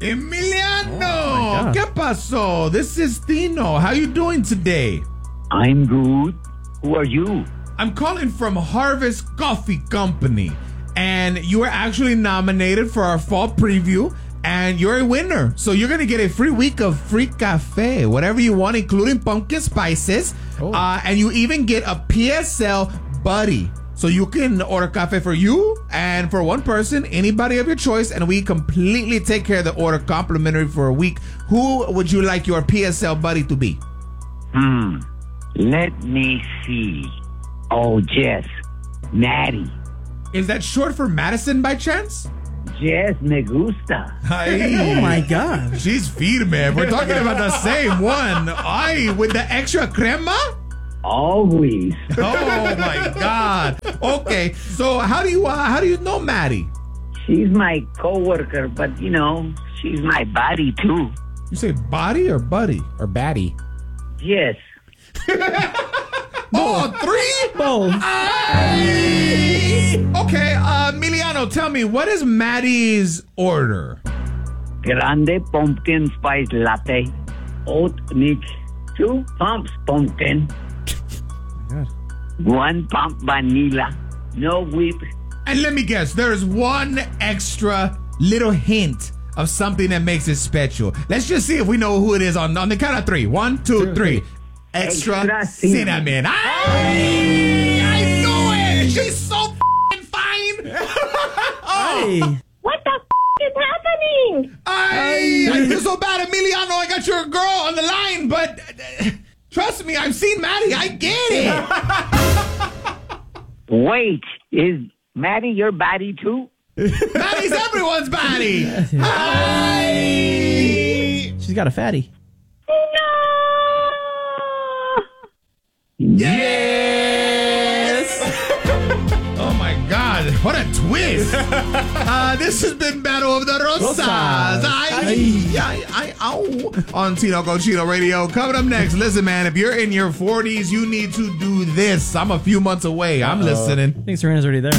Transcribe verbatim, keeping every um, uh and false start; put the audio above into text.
Emiliano, Oh, ¿qué pasó? This is Tino. How you doing today? I'm good. Who are you? I'm calling from Harvest Coffee Company, and you were actually nominated for our fall preview, and you're a winner. So you're gonna get a free week of free cafe, whatever you want, including pumpkin spices, Oh. uh, and you even get a P S L buddy. So you can order cafe for you and for one person, anybody of your choice, and we completely take care of the order complimentary for a week. Who would you like your P S L buddy to be? Hmm. Let me see. Oh, Jess. Maddie. Is that short for Madison by chance? Jess me gusta. Oh my God. She's firme. We're talking about the same one. Ay, with the extra crema? Always. Oh my God. Okay, so how do you uh, how do you know Maddie? She's my coworker, but you know, she's my buddy too. You say body or buddy? Or baddie. Yes. Oh, three? Both. Ay! Okay, uh, Emiliano, tell me, what is Maddie's order? Grande pumpkin spice latte. Oat milk. Two pumps pumpkin. God. One pump vanilla. No whip. And let me guess, there's one extra little hint of something that makes it special. Let's just see if we know who it is on, on the count of three. One, two, three. Extra, Extra cinnamon. cinnamon. Ay, I knew it! She's so f***ing fine! Hey. What the f- is happening? Ay, I feel so bad, Emiliano. I got your girl on the line, but uh, trust me, I've seen Maddie. I get it. Wait, is Maddie your buddy too? Maddie's everyone's body. Ay. She's got a fatty. Yes! Oh my God, what a twist! uh, this has been Battle of the Rosas. Rosas. I, I, I, ow. On Tino Cochino Radio. Coming up next, listen, man, if you're in your forties, you need to do this. I'm a few months away. I'm listening. I think Serena's already there.